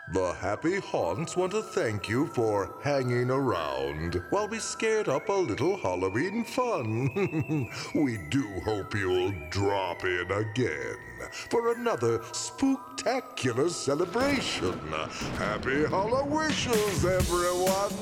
The Happy Haunts want to thank you for hanging around while we scared up a little Halloween fun. We do hope you'll drop in again for another spooktacular celebration. Happy Hallowishes, everyone!